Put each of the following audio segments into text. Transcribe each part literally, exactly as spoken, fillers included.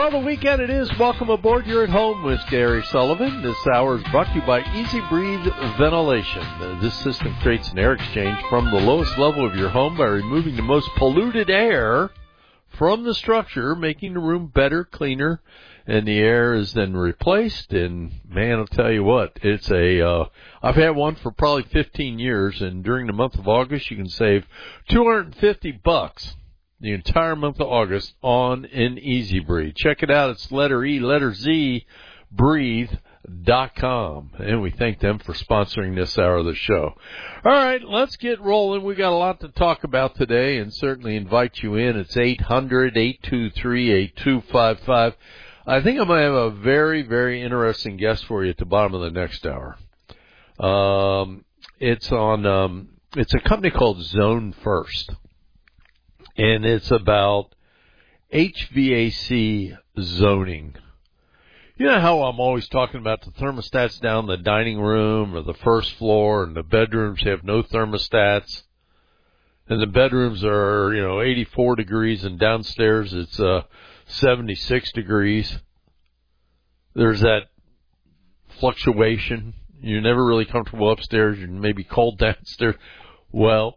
Well, the weekend it is. Welcome aboard. You're at home with Gary Sullivan. This hour is brought to you by Easy Breathe Ventilation. Uh, this system creates an air exchange from the lowest level of your home by removing the most polluted air from the structure, making the room better, cleaner, and the air is then replaced. And, man, I'll tell you what, it's a, uh, I've had one for probably fifteen years, and during the month of August, you can save two hundred fifty bucks. The entire month of August on an Easy Breathe. Check it out. It's letter E, letter Z, breathe dot com. And we thank them for sponsoring this hour of the show. All right, let's get rolling. We got a lot to talk about today and certainly invite you in. It's eight hundred, eight two three, eight two five five. I think I'm going to have a very, very interesting guest for you at the bottom of the next hour. Um, it's on, um, it's a company called Zone First. And it's about H V A C zoning. You know how I'm always talking about the thermostats down the dining room or the first floor, and the bedrooms have no thermostats, and the bedrooms are, you know, eighty-four degrees, and downstairs it's uh, seventy-six degrees. There's that fluctuation. You're never really comfortable upstairs. You're maybe cold downstairs. Well,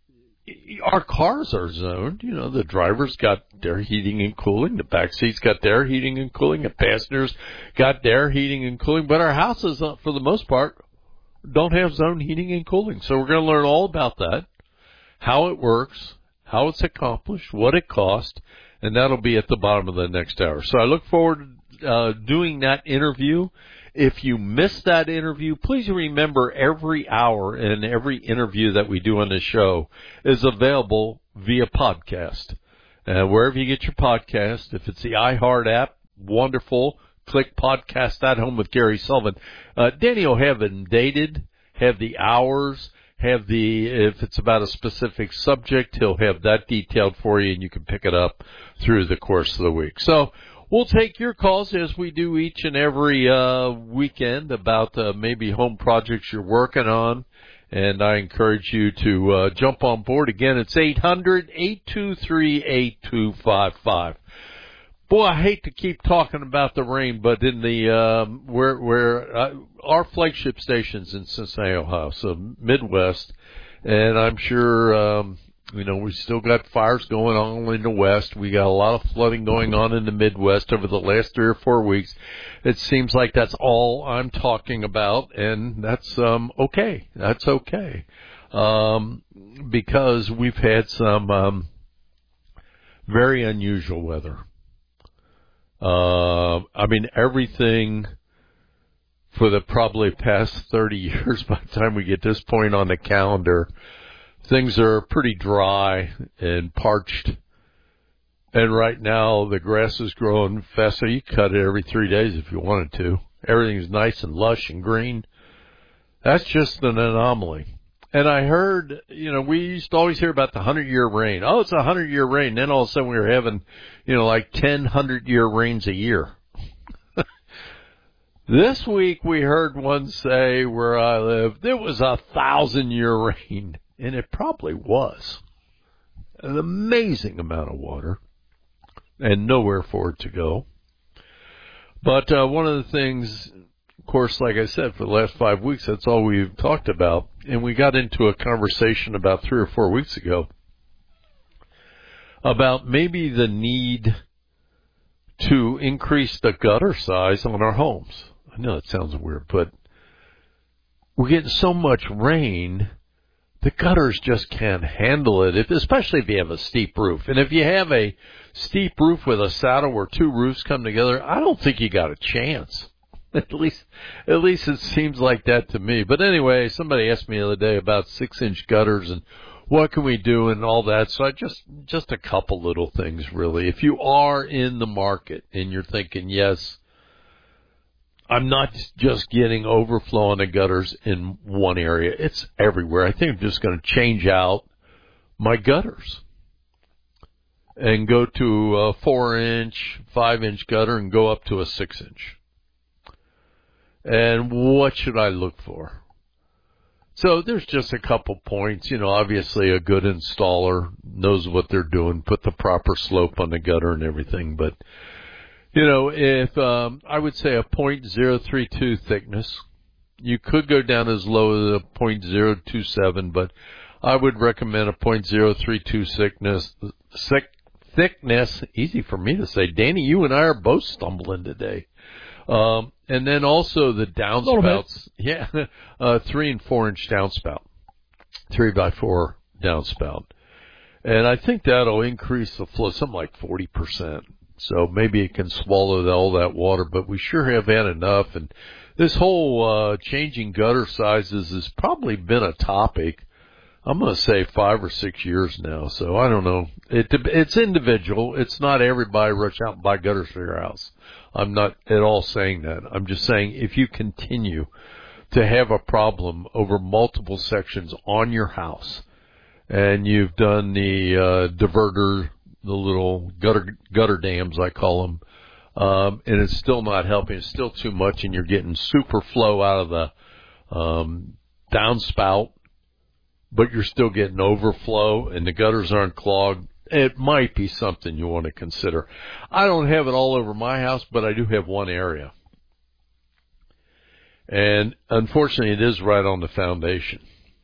our cars are zoned. You know, the driver's got their heating and cooling. The back seat's got their heating and cooling. The passengers got their heating and cooling. But our houses, uh, for the most part, don't have zone heating and cooling. So we're going to learn all about that, how it works, how it's accomplished, what it costs, and that'll be at the bottom of the next hour. So I look forward to uh, doing that interview. If you missed that interview, please remember every hour and every interview that we do on this show is available via podcast. Uh, wherever you get your podcast, if it's the iHeart app, wonderful. Click Podcast at Home with Gary Sullivan. Uh, Danny will have them dated, have the hours, have the, if it's about a specific subject, he'll have that detailed for you, and you can pick it up through the course of the week. So, we'll take your calls as we do each and every uh, weekend about uh, maybe home projects you're working on, and I encourage you to uh, jump on board. Again, it's eight hundred, eight two three, eight two five five. Boy, I hate to keep talking about the rain, but in the um, where where uh, our flagship station's in Cincinnati, Ohio, so Midwest, and I'm sure. Um, You know, we still got fires going on in the West. We got a lot of flooding going on in the Midwest over the last three or four weeks. It seems like that's all I'm talking about, and that's um okay. That's okay. Um, because we've had some um very unusual weather. Uh, I mean, everything for the probably past thirty years, by the time we get this point on the calendar, things are pretty dry and parched, and right now the grass is growing fast, so you cut it every three days if you wanted to. Everything's nice and lush and green. That's just an anomaly. And I heard, you know, we used to always hear about the hundred-year rain. Oh, it's a hundred-year rain. Then all of a sudden we were having, you know, like ten hundred-year rains a year. This week we heard one say where I live, there was a thousand-year rain. And it probably was. An amazing amount of water. And nowhere for it to go. But uh, one of the things, of course, like I said, for the last five weeks, that's all we've talked about. And we got into a conversation about three or four weeks ago about maybe the need to increase the gutter size on our homes. I know it sounds weird, but we're getting so much rain, the gutters just can't handle it, if, especially if you have a steep roof. And if you have a steep roof with a saddle where two roofs come together, I don't think you got a chance. At least, at least it seems like that to me. But anyway, somebody asked me the other day about six-inch gutters and what can we do and all that. So I just, just a couple little things, really. If you are in the market and you're thinking, yes, I'm not just getting overflow on the gutters in one area. It's everywhere. I think I'm just going to change out my gutters and go to a four-inch, five-inch gutter and go up to a six-inch. And what should I look for? So there's just a couple points. You know, obviously a good installer knows what they're doing, put the proper slope on the gutter and everything. But, You know, if um, I would say a point zero three two thickness, you could go down as low as a point zero two seven, but I would recommend a point zero three two thickness. Thick, thickness, easy for me to say. Danny, you and I are both stumbling today. Um, and then also the downspouts. Yeah, uh, three and four inch downspout, three by four downspout. And I think that'll increase the flow, something like forty percent. So maybe it can swallow all that water, but we sure have had enough. And this whole uh, changing gutter sizes has probably been a topic, I'm going to say five or six years now. So I don't know. It, it's individual. It's not everybody rush out and buy gutters for your house. I'm not at all saying that. I'm just saying if you continue to have a problem over multiple sections on your house, and you've done the uh, diverter, the little gutter gutter dams, I call them, um, and it's still not helping. It's still too much, and you're getting super flow out of the um, downspout, but you're still getting overflow, and the gutters aren't clogged. It might be something you want to consider. I don't have it all over my house, but I do have one area. And unfortunately, it is right on the foundation.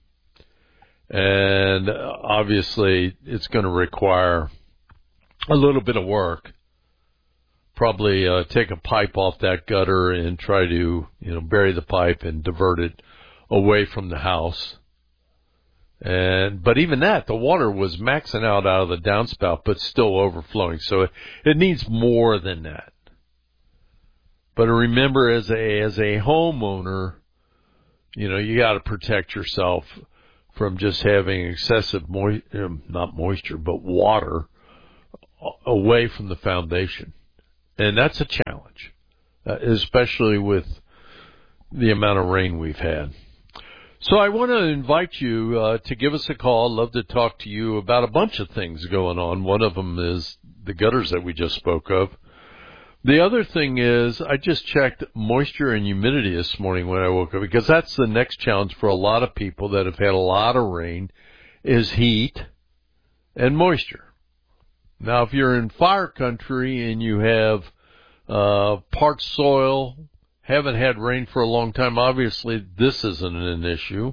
And obviously, it's going to require a little bit of work. Probably uh, take a pipe off that gutter and try to, you know, bury the pipe and divert it away from the house. And but even that, the water was maxing out out of the downspout, but still overflowing. So it, it needs more than that. But remember, as a as a homeowner, you know, you got to protect yourself from just having excessive moisture, not moisture, but water away from the foundation. And that's a challenge, uh, especially with the amount of rain we've had. So I want to invite you uh, to give us a call. I'd love to talk to you about a bunch of things going on. One of them is the gutters that we just spoke of. The other thing is I just checked moisture and humidity this morning when I woke up, because that's the next challenge for a lot of people that have had a lot of rain is heat and moisture. Now, if you're in fire country and you have uh, parched soil, haven't had rain for a long time, obviously this isn't an issue.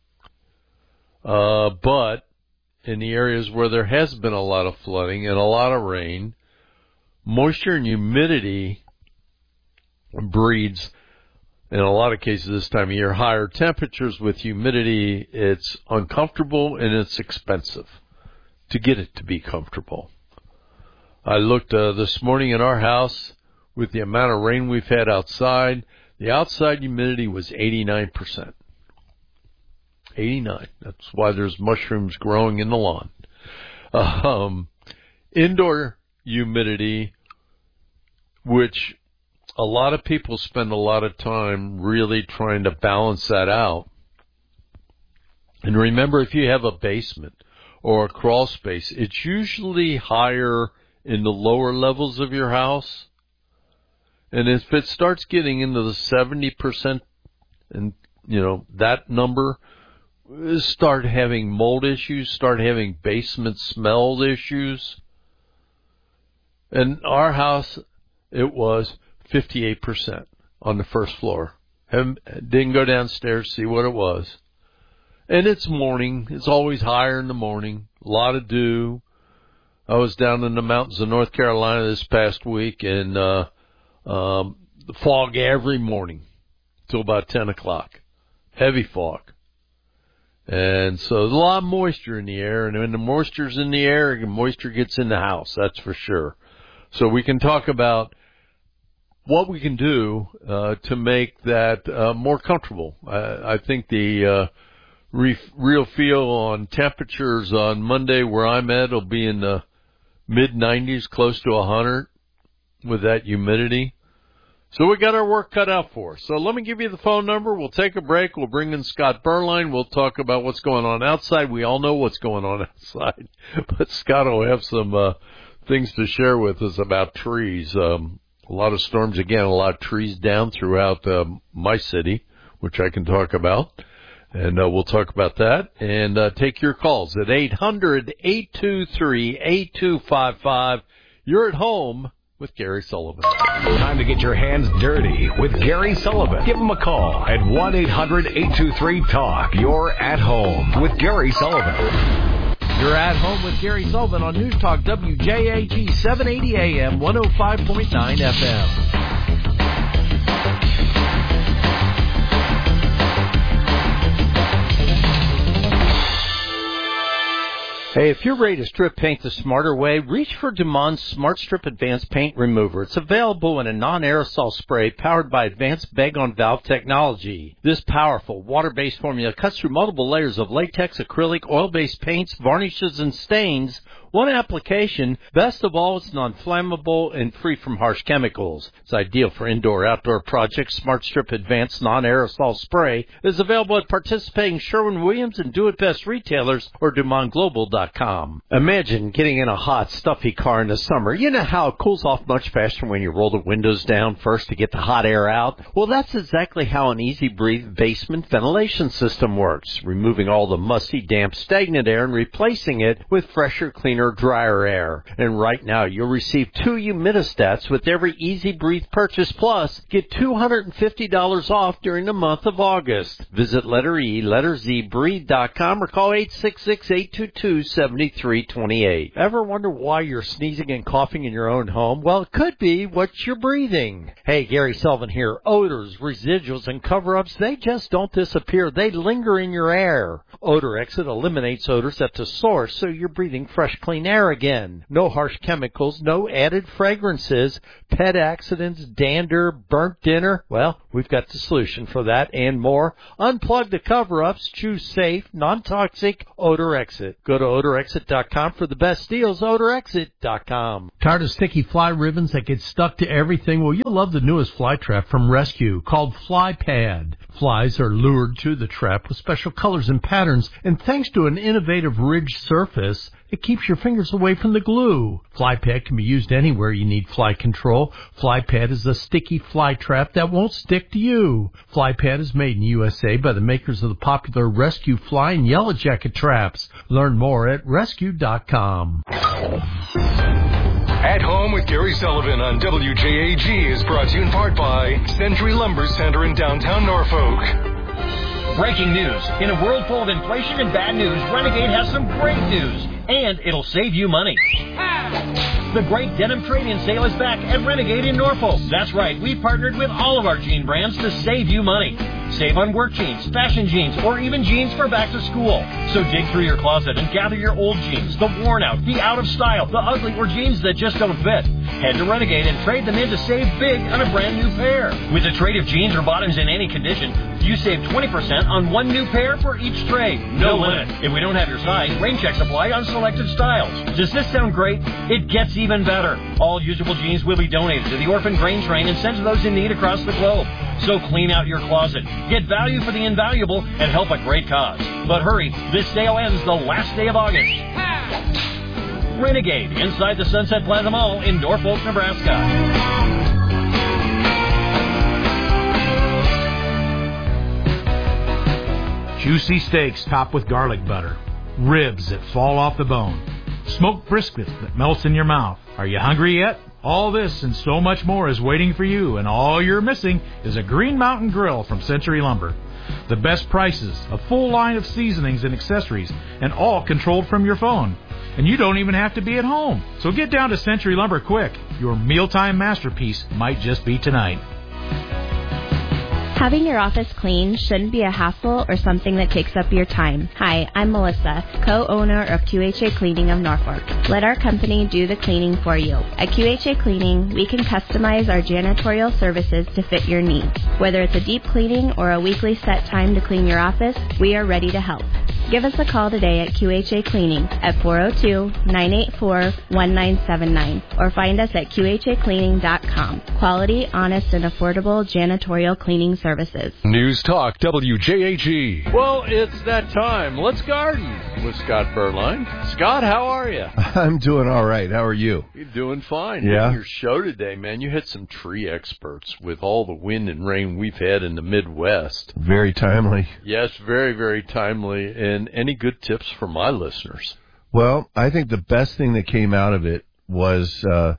Uh, but in the areas where there has been a lot of flooding and a lot of rain, moisture and humidity breeds, in a lot of cases this time of year, higher temperatures. With humidity, it's uncomfortable and it's expensive to get it to be comfortable. I looked uh, this morning in our house. With the amount of rain we've had outside, the outside humidity was eighty-nine percent. eighty-nine. That's why there's mushrooms growing in the lawn. Um, indoor humidity, which a lot of people spend a lot of time really trying to balance that out. And remember, if you have a basement or a crawl space, it's usually higher in the lower levels of your house. And if it starts getting into the seventy percent, and, you know, that number, start having mold issues, start having basement smell issues. In our house, it was fifty-eight percent on the first floor. Didn't go downstairs to see what it was. And it's morning. It's always higher in the morning. A lot of dew. I was down in the mountains of North Carolina this past week, and uh Um, the fog every morning till about ten o'clock. Heavy fog. And so there's a lot of moisture in the air, and when the moisture's in the air, the moisture gets in the house, that's for sure. So we can talk about what we can do uh, to make that uh, more comfortable. I, I think the uh, re- real feel on temperatures on Monday where I'm at will be in the mid nineties, close to one hundred. With that humidity. So we got our work cut out for us. So let me give you the phone number. We'll take a break. We'll bring in Scott Berline. We'll talk about what's going on outside. We all know what's going on outside. But Scott will have some uh, things to share with us about trees. Um, a lot of storms, again, a lot of trees down throughout uh, my city, which I can talk about. And uh, we'll talk about that and uh, take your calls at eight hundred, eight two three, eight two five five. You're at home with Gary Sullivan. Time to get your hands dirty with Gary Sullivan. Give him a call at one eight hundred eight two three talk. You're at home with Gary Sullivan. You're at home with Gary Sullivan on News Talk W J A G seven eighty A M, one oh five point nine F M. Hey, if you're ready to strip paint the smarter way, reach for Dumon's Smart Strip Advanced Paint Remover. It's available in a non-aerosol spray powered by advanced bag-on-valve technology. This powerful water-based formula cuts through multiple layers of latex, acrylic, oil-based paints, varnishes, and stains. One application, best of all, it's non-flammable and free from harsh chemicals. It's ideal for indoor-outdoor projects. Smart Strip Advanced Non-Aerosol Spray is available at participating Sherwin-Williams and Do-It-Best retailers or Dumont Global dot com. Imagine getting in a hot, stuffy car in the summer. You know how it cools off much faster when you roll the windows down first to get the hot air out? Well, that's exactly how an Easy Breathe basement ventilation system works, removing all the musty, damp, stagnant air and replacing it with fresher, cleaner, drier air. And right now, you'll receive two humidistats with every Easy Breathe purchase. Plus, get two hundred fifty dollars off during the month of August. Visit letter E, letter Z, breathe dot com or call eight six six, eight two two, seven three two eight. Ever wonder why you're sneezing and coughing in your own home? Well, it could be what you're breathing. Hey, Gary Sullivan here. Odors, residuals, and cover-ups, they just don't disappear. They linger in your air. Odor Exit eliminates odors at the source, so you're breathing fresh, clean air again. No harsh chemicals, no added fragrances, pet accidents, dander, burnt dinner. Well, we've got the solution for that and more. Unplug the cover-ups. Choose safe, non-toxic Odor Exit. Go to odor exit dot com for the best deals. odor exit dot com. Tired of sticky fly ribbons that get stuck to everything? Well, you'll love the newest fly trap from Rescue called Fly Pad. Flies are lured to the trap with special colors and patterns, and thanks to an innovative ridged surface, it keeps your fingers away from the glue. Fly Pad can be used anywhere you need fly control. Fly Pad is a sticky fly trap that won't stick to you. Fly Pad is made in U S A by the makers of the popular Rescue Fly and Yellow Jacket traps. Learn more at rescue dot com. At Home with Gary Sullivan on W J A G is brought to you in part by Century Lumber Center in downtown Norfolk. Breaking news. In a world full of inflation and bad news, Renegade has some great news. And it'll save you money. The great denim trade-in sale is back at Renegade in Norfolk. That's right, we've partnered with all of our jean brands to save you money. Save on work jeans, fashion jeans, or even jeans for back to school. So dig through your closet and gather your old jeans, the worn out, the out of style, the ugly, or jeans that just don't fit. Head to Renegade and trade them in to save big on a brand new pair. With a trade of jeans or bottoms in any condition, you save twenty percent on one new pair for each trade. No limit. If we don't have your size, rain checks apply on selected styles. Does this sound great? It gets even better. All usable jeans will be donated to the Orphan Grain Train and sent to those in need across the globe. So clean out your closet, get value for the invaluable, and help a great cause. But hurry, this sale ends the last day of August. Renegade, inside the Sunset Plaza Mall in Norfolk, Nebraska. Juicy steaks topped with garlic butter. Ribs that fall off the bone. Smoked brisket that melts in your mouth. Are you hungry yet? All this and so much more is waiting for you, and all you're missing is a Green Mountain Grill from Century Lumber. The best prices, a full line of seasonings and accessories, and all controlled from your phone. And you don't even have to be at home. So get down to Century Lumber quick. Your mealtime masterpiece might just be tonight. Having your office clean shouldn't be a hassle or something that takes up your time. Hi, I'm Melissa, co-owner of Q H A Cleaning of Norfolk. Let our company do the cleaning for you. At Q H A Cleaning, we can customize our janitorial services to fit your needs. Whether it's a deep cleaning or a weekly set time to clean your office, we are ready to help. Give us a call today at Q H A Cleaning at four oh two, nine eight four, one nine seven nine or find us at Q H A cleaning dot com. Quality, honest, and affordable janitorial cleaning services. News Talk W J A G. Well, it's that time. Let's garden with Scott Berline. Scott, how are you? I'm doing all right. How are you? You're doing fine. Yeah. On your show today, man, you had some tree experts with all the wind and rain we've had in the Midwest. Very timely. Yes, very, very timely. And any good tips for my listeners? Well, I think the best thing that came out of it was uh,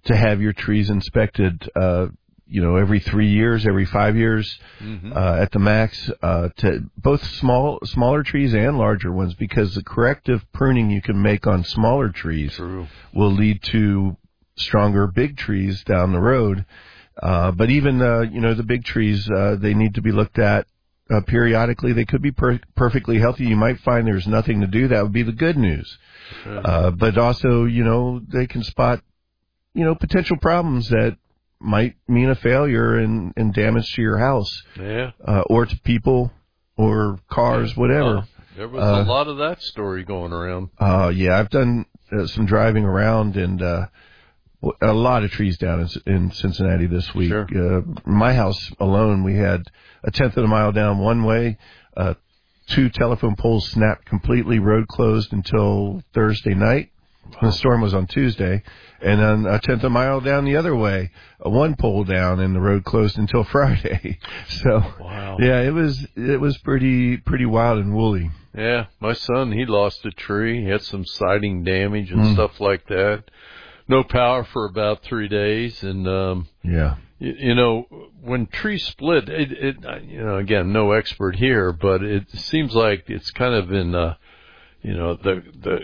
to have your trees inspected, uh, you know, every three years, every five years, mm-hmm. uh, at the max, uh, to both small, smaller trees and larger ones, because the corrective pruning you can make on smaller trees True. will lead to stronger big trees down the road. Uh, but even, uh, you know, the big trees, uh, they need to be looked at, uh, periodically. They could be per- perfectly healthy. You might find there's nothing to do. That would be the good news. Sure. Uh, but also, you know, they can spot, you know, potential problems that might mean a failure and, and damage to your house, yeah, uh, or to people or cars, yeah. whatever. Well, there was uh, a lot of that story going around. Uh, yeah, I've done uh, some driving around, and uh, a lot of trees down in, in Cincinnati this week. Sure. Uh, my house alone, we had a tenth of a mile down one way, uh, two telephone poles snapped completely, road closed until Thursday night. Wow. The storm was on Tuesday, and then a tenth of a mile down the other way, a one pole down, and the road closed until Friday. So, wow. yeah, it was it was pretty pretty wild and woolly. Yeah, my son, he lost a tree. He had some siding damage and mm. stuff like that. No power for about three days, and um, yeah, you, you know, when trees split, it, it you know, again, no expert here, but it seems like it's kind of in, uh, you know, the the.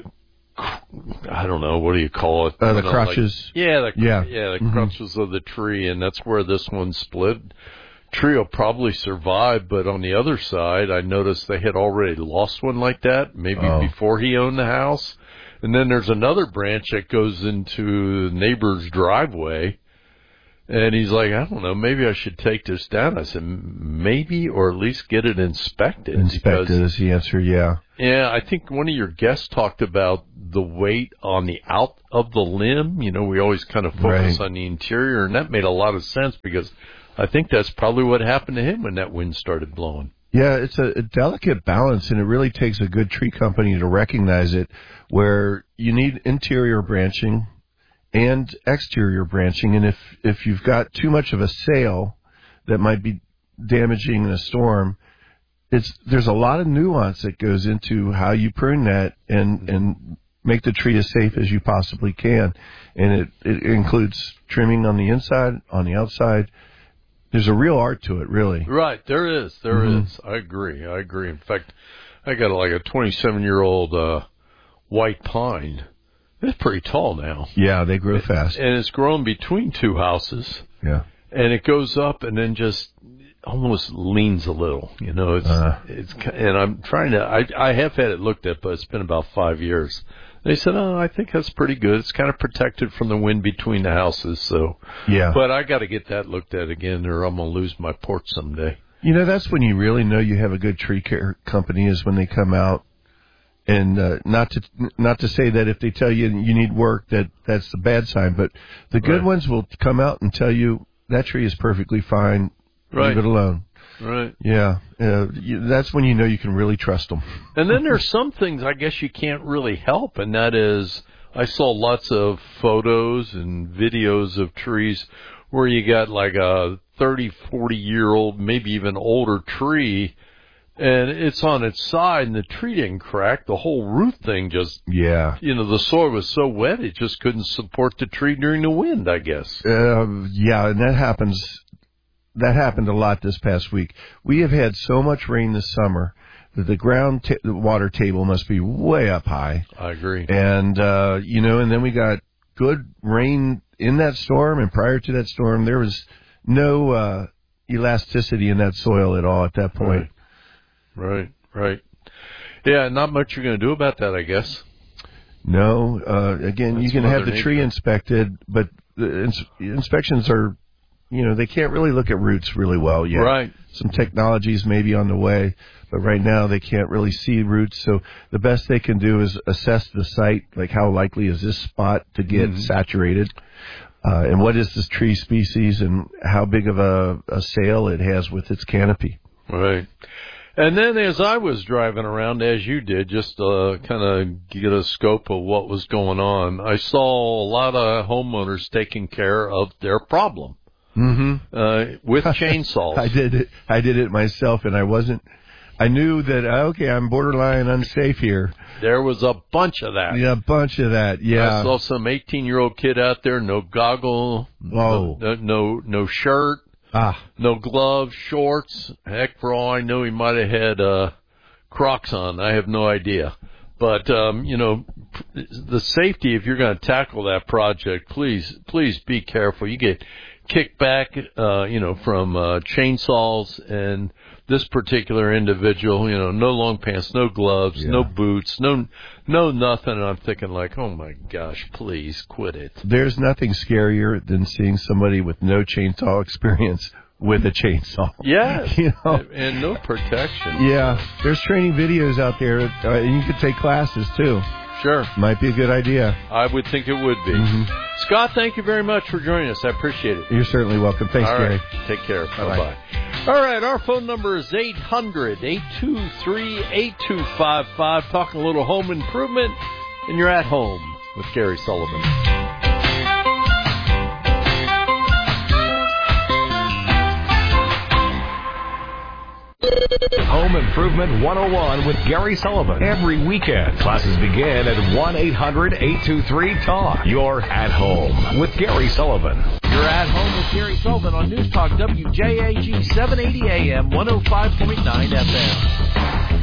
I don't know, what do you call it? Uh, the you know, crotches. Like, yeah, the, yeah, yeah, the mm-hmm. crotches of the tree, and that's where this one split. Tree will probably survive, but on the other side, I noticed they had already lost one like that, maybe oh. before he owned the house. And then there's another branch that goes into the neighbor's driveway. And he's like, I don't know, maybe I should take this down. I said, maybe, or at least get it inspected. Inspected because, is the answer, yeah. Yeah, I think one of your guests talked about the weight on the out of the limb. You know, we always kind of focus right. on the interior, and that made a lot of sense because I think that's probably what happened to him when that wind started blowing. Yeah, it's a, a delicate balance, and it really takes a good tree company to recognize it, where you need interior branching and exterior branching, and if if you've got too much of a sail that might be damaging in a storm, it's there's a lot of nuance that goes into how you prune that and and make the tree as safe as you possibly can, and it it includes trimming on the inside, on the outside. There's a real art to it, really. Right, there is, there mm-hmm. is. I agree, I agree. In fact, I got like a twenty-seven year old uh, white pine. It's pretty tall now. Yeah, they grow fast. And it's grown between two houses. Yeah. And it goes up and then just almost leans a little. You know, it's, uh, it's, and I'm trying to, I, I have had it looked at, but it's been about five years. They said, oh, I think that's pretty good. It's kind of protected from the wind between the houses. So, yeah. But I got to get that looked at again or I'm going to lose my porch someday. You know, that's when you really know you have a good tree care company is when they come out. And uh, not to not to say that if they tell you you need work that that's the bad sign, but the good right. ones will come out and tell you that tree is perfectly fine. Right. Leave it alone. Right. Yeah. Uh, you, that's when you know you can really trust them. And then there's some things I guess you can't really help, and that is I saw lots of photos and videos of trees where you got like a thirty, forty year old, maybe even older tree. And it's on its side, and the tree didn't crack. The whole root thing just, yeah. you know, the soil was so wet, it just couldn't support the tree during the wind, I guess. Uh, yeah, and that happens. That happened a lot this past week. We have had so much rain this summer that the ground ta- the water table must be way up high. I agree. And, uh, you know, and then we got good rain in that storm, and prior to that storm, there was no uh, elasticity in that soil at all at that point. Right. Right, right. Yeah, not much you're going to do about that, I guess. No. Uh, again, That's you can Mother have the Nature. tree inspected, but the ins- inspections are, you know, they can't really look at roots really well yet. Right. Some technologies may be on the way, but right now they can't really see roots. So the best they can do is assess the site, like how likely is this spot to get mm-hmm. saturated, uh, and what is this tree species, and how big of a, a sail it has with its canopy. Right. And then as I was driving around, as you did, just to kind of get a scope of what was going on, I saw a lot of homeowners taking care of their problem mm-hmm. uh, with chainsaws. I did it. I did it myself, and I wasn't. I knew that, okay, I'm borderline unsafe here. There was a bunch of that. Yeah, a bunch of that, yeah. I saw some eighteen-year-old kid out there, no goggle, Whoa. no, no, no shirt, ah. no gloves, shorts. Heck, for all I know, he might have had uh, Crocs on. I have no idea. But, um, you know, the safety, if you're going to tackle that project, please, please be careful. You get kicked back, uh, you know, from uh, chainsaws, and this particular individual, you know, no long pants, no gloves, yeah. no boots, no no nothing. And I'm thinking like, oh, my gosh, please quit it. There's nothing scarier than seeing somebody with no chainsaw experience with a chainsaw. Yeah, you know? and, and no protection. Yeah, there's training videos out there, uh, and you could take classes, too. Sure. Might be a good idea. I would think it would be. Mm-hmm. Scott, thank you very much for joining us. I appreciate it. You're certainly welcome. Thanks, All Gary. Right. Take care. Bye-bye. Bye-bye. All right, our phone number is eight hundred, eight two three, eight two five five. Talking a little home improvement, and you're at home with Gary Sullivan. Home Improvement one oh one with Gary Sullivan. Every weekend, classes begin at one eight hundred, eight two three, talk. You're at home with Gary Sullivan. You're at home with Gary Sullivan on News Talk W J A G seven eighty A M, one oh five point nine F M.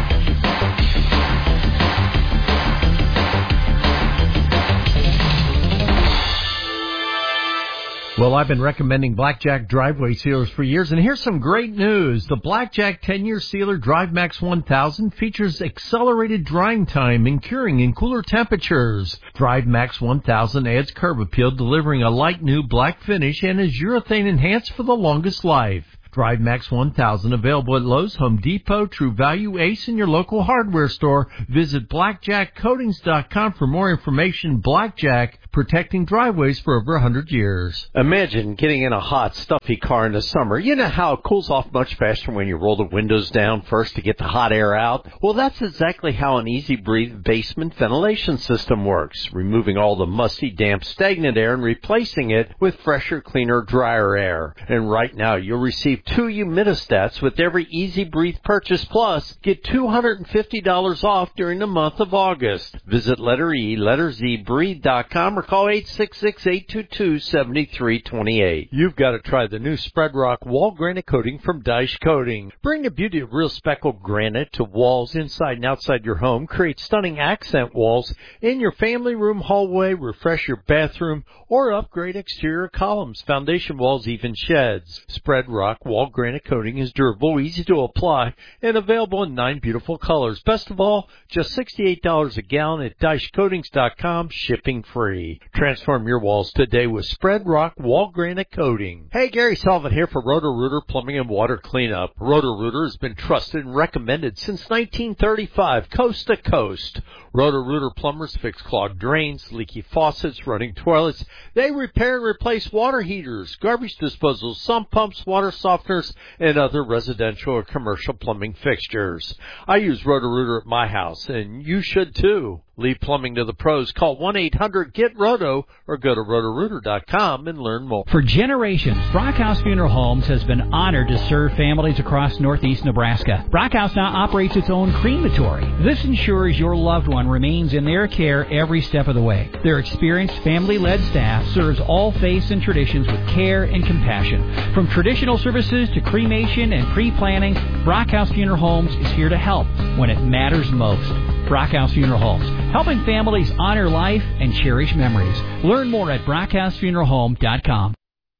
Well, I've been recommending Blackjack driveway sealers for years, and here's some great news. The Blackjack ten-year sealer DriveMax one thousand features accelerated drying time and curing in cooler temperatures. DriveMax one thousand adds curb appeal, delivering a light new black finish, and is urethane enhanced for the longest life. DriveMax one thousand available at Lowe's, Home Depot, True Value, Ace, and your local hardware store. Visit blackjack coatings dot com for more information. Blackjack, protecting driveways for over one hundred years. Imagine getting in a hot, stuffy car in the summer. You know how it cools off much faster when you roll the windows down first to get the hot air out? Well, that's exactly how an Easy Breathe basement ventilation system works, removing all the musty, damp, stagnant air and replacing it with fresher, cleaner, drier air. And right now, you'll receive two humidistats with every Easy Breathe purchase, plus get two hundred fifty dollars off during the month of August. Visit letter E, letter Z, breathe dot com or call eight six six, eight two two, seven three two eight. You've got to try the new Spread Rock Wall Granite Coating from Dyche Coating. Bring the beauty of real speckled granite to walls inside and outside your home. Create stunning accent walls in your family room, hallway, refresh your bathroom, or upgrade exterior columns, foundation walls, even sheds. Spread Rock Wall Granite Coating is durable, easy to apply, and available in nine beautiful colors. Best of all, just sixty-eight dollars a gallon at dyche coatings dot com, shipping free. Transform your walls today with Spread Rock Wall Granite Coating. Hey, Gary Sullivan here for Roto-Rooter Plumbing and Water Cleanup. Roto-Rooter has been trusted and recommended since nineteen thirty-five, coast to coast. Roto-Rooter plumbers fix clogged drains, leaky faucets, running toilets. They repair and replace water heaters, garbage disposals, sump pumps, water softeners, and other residential or commercial plumbing fixtures. I use Roto-Rooter at my house, and you should too. Leave plumbing to the pros. Call one eight hundred, get roto or go to roto rooter dot com and learn more. For generations, Brockhouse Funeral Homes has been honored to serve families across northeast Nebraska. Brockhouse now operates its own crematory. This ensures your loved one remains in their care every step of the way. Their experienced family-led staff serves all faiths and traditions with care and compassion. From traditional services to cremation and pre-planning, Brockhouse Funeral Homes is here to help when it matters most. Brockhouse Funeral Homes, helping families honor life and cherish memories. Learn more at brockhouse funeral home dot com.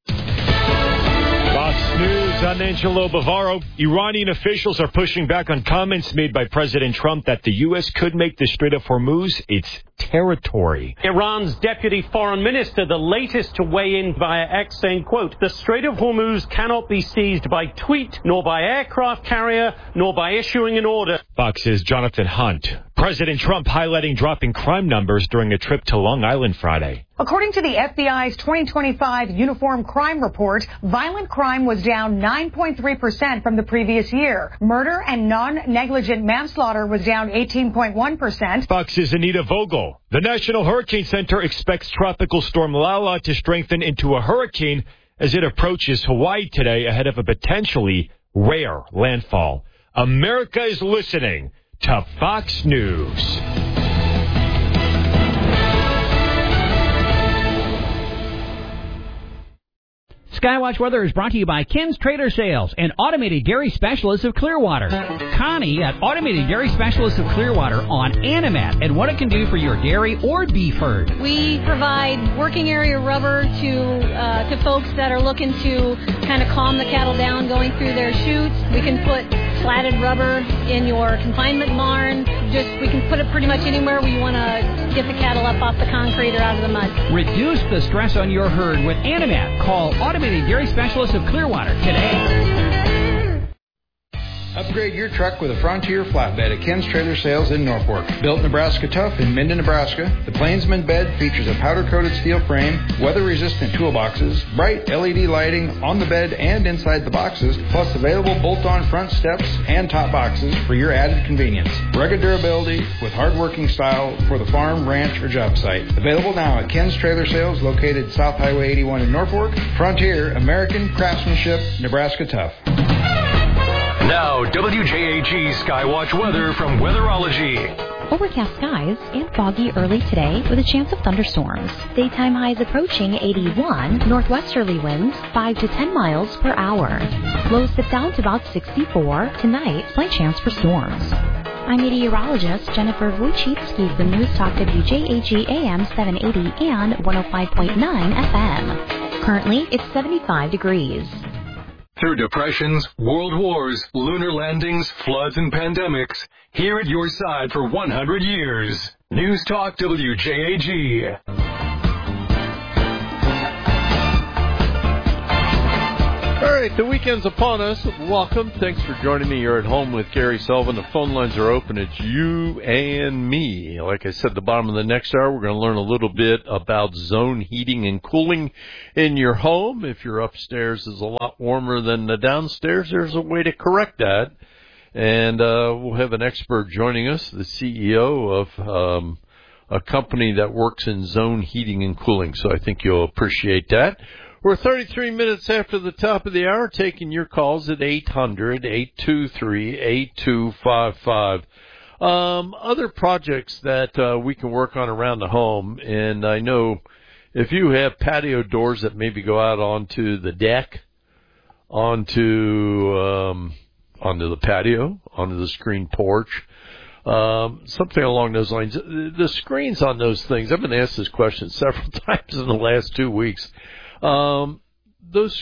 Fox News, I'm Angelo Bavaro. Iranian officials are pushing back on comments made by President Trump that the U S could make the Strait of Hormuz its territory. Iran's deputy foreign minister, the latest to weigh in via X, saying, quote, the Strait of Hormuz cannot be seized by tweet, nor by aircraft carrier, nor by issuing an order. Fox's Jonathan Hunt. President Trump highlighting dropping crime numbers during a trip to Long Island Friday. According to the F B I's twenty twenty-five Uniform Crime Report, violent crime was down nine point three percent from the previous year. Murder and non-negligent manslaughter was down eighteen point one percent. Fox's Anita Vogel. The National Hurricane Center expects Tropical Storm Lala to strengthen into a hurricane as it approaches Hawaii today ahead of a potentially rare landfall. America is listening to Fox News. Skywatch Weather is brought to you by Ken's Trailer Sales and Automated Dairy Specialists of Clearwater. Connie at Automated Dairy Specialists of Clearwater on Animat and what it can do for your dairy or beef herd. We provide working area rubber to uh, to folks that are looking to kind of calm the cattle down going through their chutes. We can put slatted rubber in your confinement barn. Just we can put it pretty much anywhere where you want to get the cattle up off the concrete or out of the mud. Reduce the stress on your herd with Animat. Call Automated Dairy Specialists of Clearwater today. Upgrade your truck with a Frontier flatbed at Ken's Trailer Sales in Norfolk. Built Nebraska tough in Minden, Nebraska, the Plainsman bed features a powder-coated steel frame, weather-resistant toolboxes, bright L E D lighting on the bed and inside the boxes, plus available bolt-on front steps and top boxes for your added convenience. Rugged durability with hard-working style for the farm, ranch, or job site. Available now at Ken's Trailer Sales, located South Highway eighty-one in Norfolk. Frontier, American craftsmanship, Nebraska tough. Now, W J A G Skywatch weather from Weatherology. Overcast skies and foggy early today with a chance of thunderstorms. Daytime highs approaching eighty-one, northwesterly winds five to ten miles per hour. Lows dip down to about sixty-four. Tonight, slight chance for storms. I'm meteorologist Jennifer Wojcicki from News Talk W J A G A M seven eighty and one oh five point nine F M. Currently, it's seventy-five degrees. Through depressions, world wars, lunar landings, floods, and pandemics, here at your side for one hundred years. News Talk W J A G. All right, the weekend's upon us. Welcome. Thanks for joining me. You're at home with Gary Sullivan. The phone lines are open. It's you and me. Like I said, at the bottom of the next hour, we're going to learn a little bit about zone heating and cooling in your home. If your upstairs is a lot warmer than the downstairs, there's a way to correct that. And uh, we'll have an expert joining us, the C E O of um, a company that works in zone heating and cooling. So I think you'll appreciate that. We're thirty-three minutes after the top of the hour, taking your calls at eight hundred, eight two three, eight two five five. Um, other projects that uh, we can work on around the home, and I know if you have patio doors that maybe go out onto the deck, onto um, onto the patio, onto the screen porch, um, something along those lines. The screens on those things, I've been asked this question several times in the last two weeks. Um, those